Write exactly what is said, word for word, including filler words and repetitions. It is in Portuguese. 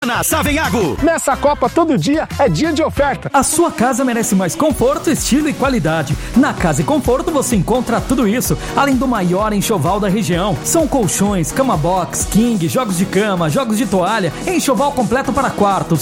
na Savenhago. Nessa Copa todo dia é dia de oferta. A sua casa merece mais conforto, estilo e qualidade. Na Casa e Conforto você encontra tudo isso, além do maior enxoval da região. São colchões, cama box, king, jogos de cama, jogos de toalha, enxoval completo para quartos,